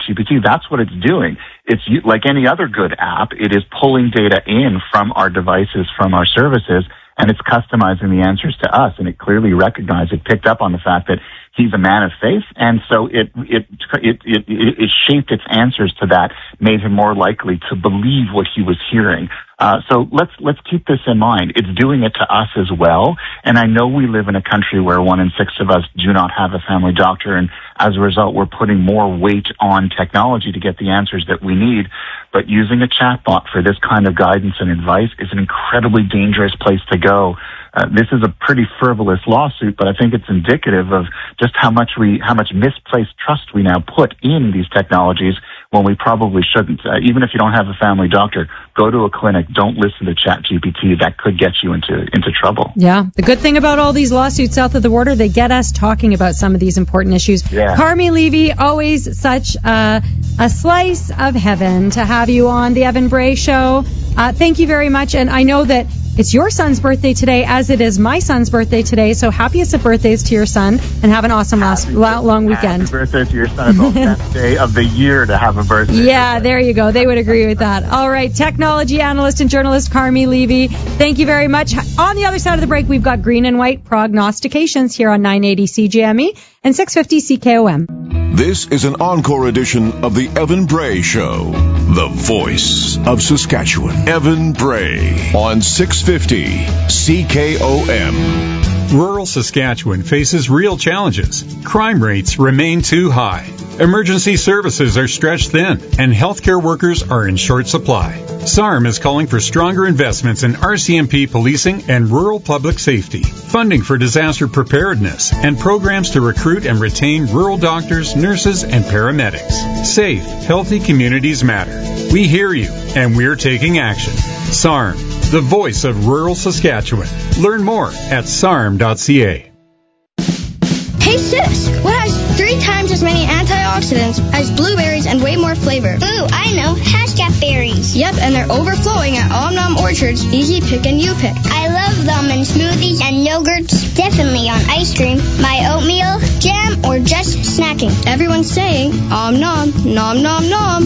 ChatGPT, that's what it's doing. It's like any other good app. It is pulling data in from our devices, from our services, and it's customizing the answers to us. And it clearly recognized, it picked up on the fact that he's a man of faith, and so it shaped its answers to that, made him more likely to believe what he was hearing. So let's keep this in mind. It's doing it to us as well, and I know we live in a country where 1 in 6 of us do not have a family doctor, and as a result, we're putting more weight on technology to get the answers that we need. But using a chatbot for this kind of guidance and advice is an incredibly dangerous place to go. This is a pretty frivolous lawsuit, but I think it's indicative of just how much misplaced trust we now put in these technologies when we probably shouldn't. Even if you don't have a family doctor, go to a clinic. Don't listen to ChatGPT. That could get you into trouble. Yeah. The good thing about all these lawsuits south of the border, they get us talking about some of these important issues. Yeah. Carmi Levy, always such a slice of heaven to have you on the Evan Bray Show. Thank you very much. And I know that it's your son's birthday today, as it is my son's birthday today. So happiest of birthdays to your son, and have an awesome long weekend. Happy birthday to your son. It's the best day of the year to have a birthday. Yeah, there you go. They would agree with that. All right, technology analyst and journalist Carmi Levy, thank you very much. On the other side of the break, we've got Green and White Prognostications here on 980 CJME and 650 CKOM. This is an encore edition of the Evan Bray Show, the voice of Saskatchewan. Evan Bray on 650 CKOM. Rural Saskatchewan faces real challenges. Crime rates remain too high. Emergency services are stretched thin, and healthcare workers are in short supply. SARM is calling for stronger investments in RCMP policing and rural public safety, funding for disaster preparedness, and programs to recruit and retain rural doctors, nurses, and paramedics. Safe, healthy communities matter. We hear you, and we're taking action. SARM, the voice of rural Saskatchewan. Learn more at sarm.ca. Hey sis, what has 3 times as many antioxidants as blueberries and way more flavor? Ooh, I know, Haskell berries. Yep, and they're overflowing at Om Nom Orchard's Easy Pick and You Pick. I love them in smoothies and yogurts, definitely on ice cream, my oatmeal, jam, or just snacking. Everyone's saying Om Nom, nom nom nom.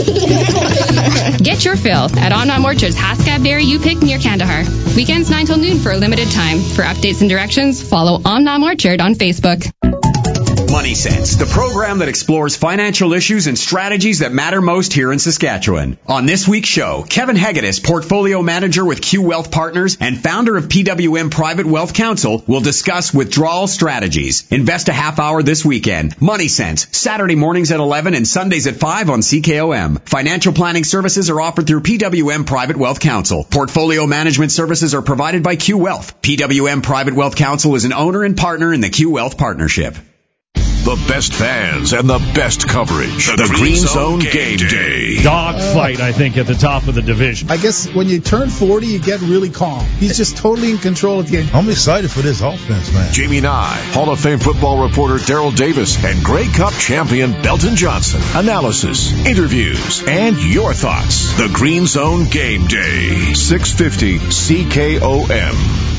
Get your fill at Om Nom Orchard's Haskell Berry You Pick near Kandahar. Weekends 9 till noon for a limited time. For updates and directions, follow Om Nom Orchard on Facebook. Money Sense, the program that explores financial issues and strategies that matter most here in Saskatchewan. On this week's show, Kevin Hegedus, portfolio manager with Q Wealth Partners and founder of PWM Private Wealth Council, will discuss withdrawal strategies. Invest a half hour this weekend. Money Sense, Saturday mornings at 11 and Sundays at 5 on CKOM. Financial planning services are offered through PWM Private Wealth Council. Portfolio management services are provided by Q Wealth. PWM Private Wealth Council is an owner and partner in the Q Wealth Partnership. The best fans and the best coverage. The Green Zone Game Day. Dogfight, I think, at the top of the division. I guess when you turn 40, you get really calm. He's just totally in control of the game. I'm excited for this offense, man. Jamie Nye, Hall of Fame football reporter Daryl Davis, and Grey Cup champion Belton Johnson. Analysis, interviews, and your thoughts. The Green Zone Game Day. 650 CKOM.